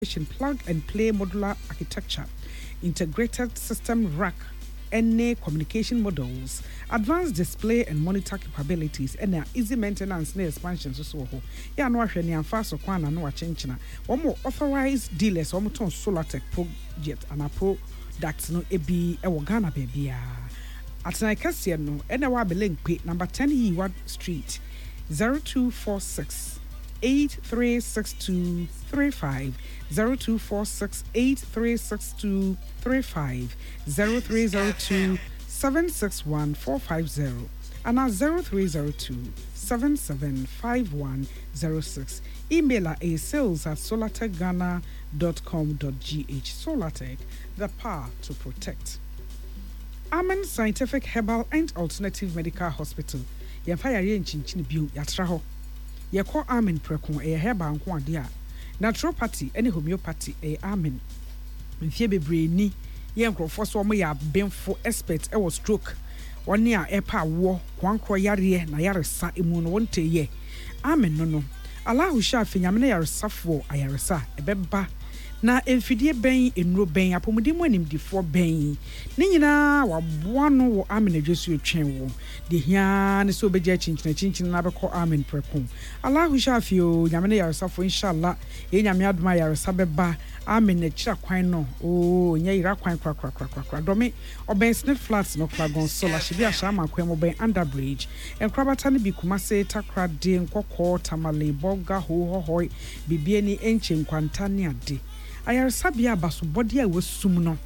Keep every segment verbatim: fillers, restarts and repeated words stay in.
plug and play modular architecture, integrated system rack, N A communication models, advanced display and monitor capabilities, and easy maintenance and expansion. So, so, yeah, no, I am fast or quan and no chinchina. One more authorized dealers, one more solar tech project and a pro that's no a be a Wagana baby. At Nicasia, no, and a wabeling pit number ten Ewart Street, zero two four six. eight three six two three five zero two four six eight three six two three five zero three zero two seven six one four five zero and our zero three zero two seven seven five one zero six. Email at a sales at solatech ghana dot com dot g h. Solatech, the power to protect. Amen Scientific Herbal and Alternative Medical Hospital. Yamfaya yen chinchin biu yatraho. Yako Amen Prekon e heba nko ade a naturopathy ene homeopathy e Amen mfie bebre ni ye nkrofo so mo ya benfo expert e was stroke woni a epa wo kwankro yare na yaresa emu no wonte ye Amen no no Allahu shafi nyamene yaresafo ayaresa ebeba na emfidie ben enuro ben apomudi mu animdifo ben ne nyina waboa no wo Amen adwesu etwen wo de hia ne so beje chinchina chinchina na beko Amen preko Allahu shafi o nyamene yaresafo inshallah ye nyame adoma yaresa beba Amen na kira kwan no o nya ira kwan kra kra kra kra domi oben snip flats no kra gon sola shibi asha makwan mo ben under bridge enkrabata ne bi kumase takra de nkokọ tamale boga ho ho hoy bibie ni enche nkwanta ne ade ayaresabia baso body a wasum no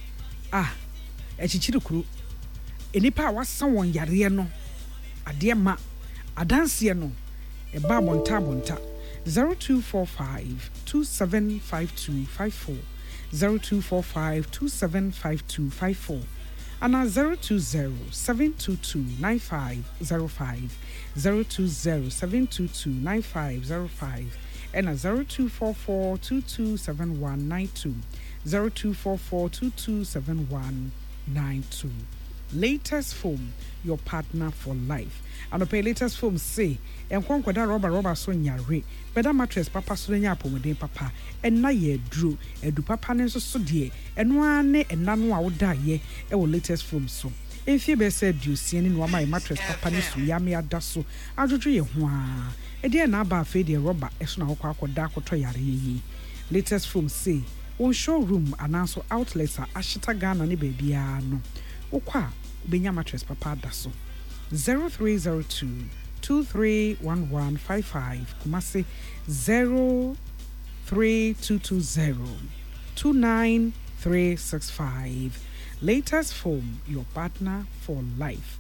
ah echichiri kuru enipa a wasan won yare no ade ma adanse no e ba bonta bonta zero two four five two seven five two five four zero two four five two seven five two five four and zero two zero seven two two nine five zero five zero two zero seven two two nine five zero five and a zero two four four two two seven one nine two zero two four four two two seven one nine two. Latest Foam, your partner for life. And the latest foam say, and one quada rubber rubber so nyare, better mattress papa so nya pomode papa, and na ye drew, and do papa ne so dear, and one and none would die ye, e will latest foam so. If you be said you see any my mattress papa ne so yami adaso, I'll do ye one. A dear naba fade rubber, as now quack dark or toyari. Latest foam say, one showroom and also outlets are Ashita Ghana ni baby no. Okwa, benya mattress papa daso. zero three zero two two three one one five five Kumasi zero three two two zero two nine three six five. Latest Foam, your partner for life.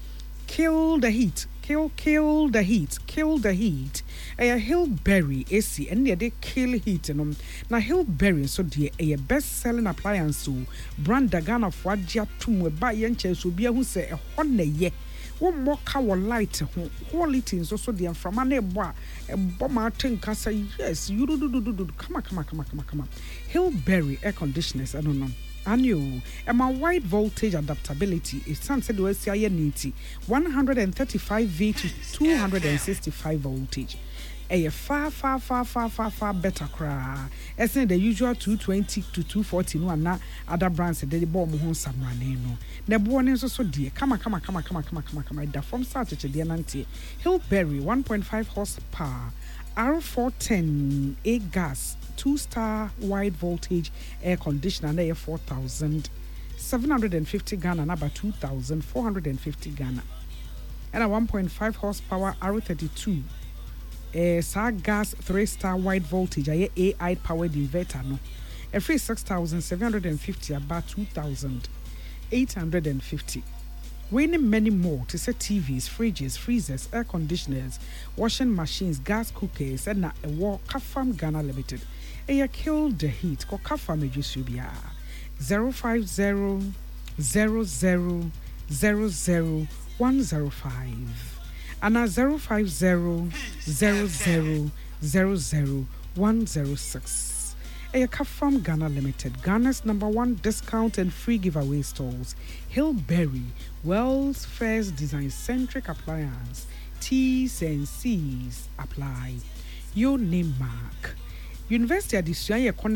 Kill the heat. Kill, kill the heat. Kill the heat. A Hillberry A C and they kill heat. No, now Hillberry so dear a best-selling appliance so brand Dagana for Wajia Tumwe by Yenches will be who say a honey ye. One more cow light quality is also the from a bois a bomber tin cassa. Yes, you do do do do come on, come on, come on, come on, come on. Hillberry air conditioners, I don't know. Annual and my wide voltage adaptability is sunset O S I N one hundred thirty-five volt to two hundred sixty-five voltage. A far, far, far, far, far, far better cry. As in the usual two twenty to two forty no and other brands that they bomb home samraneno. The born is also dear. Come on, come on, come on, come on, come on, come on, come on. The from start to the Nanti Hillberry one point five horsepower R four ten A gas two star wide voltage air conditioner and air four thousand seven hundred fifty Ghana and about two thousand four hundred fifty Ghana and a one point five horsepower R thirty-two a uh, gas three star wide voltage a A I powered inverter no a free six thousand seven hundred fifty about two thousand eight hundred fifty. Winning many more to set T Vs, fridges, freezers, air conditioners, washing machines, gas cookers, and a war Kafam Ghana Limited. A kill the heat, ko Kafam Ejusubia zero five zero zero zero zero zero one zero five and a zero five zero zero zero zero zero one zero six. A Kafam Ghana Limited, Ghana's number one discount and free giveaway stores. Hillberry, world's first design-centric appliance. T's and C's apply. Your name mark. University adesua ye